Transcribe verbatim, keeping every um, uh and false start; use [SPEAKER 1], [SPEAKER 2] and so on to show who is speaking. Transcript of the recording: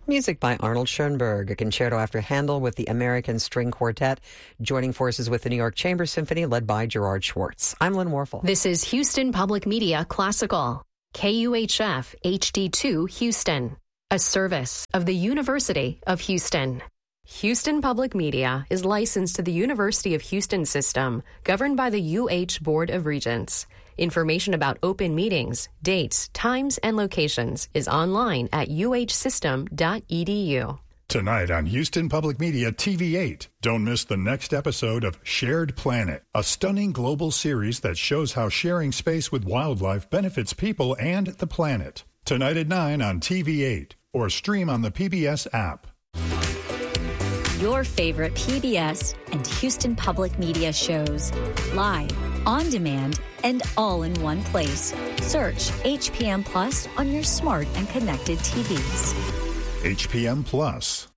[SPEAKER 1] Music by Arnold Schoenberg, a concerto after Handel with the American String Quartet, joining forces with the New York Chamber Symphony led by Gerard Schwartz. I'm Lynn Warfel.
[SPEAKER 2] This is Houston Public Media Classical, K U H F H D two Houston, a service of the University of Houston. Houston Public Media is licensed to the University of Houston system, governed by the U H Board of Regents. Information about open meetings, dates, times, and locations is online at u h system dot e d u.
[SPEAKER 3] Tonight on Houston Public Media T V eight, don't miss the next episode of Shared Planet, a stunning global series that shows how sharing space with wildlife benefits people and the planet. Tonight at nine on T V eight, or stream on the P B S app.
[SPEAKER 4] Your favorite P B S and Houston Public Media shows, live, on demand, and all in one place. Search H P M Plus on your smart and connected T Vs.
[SPEAKER 3] H P M Plus.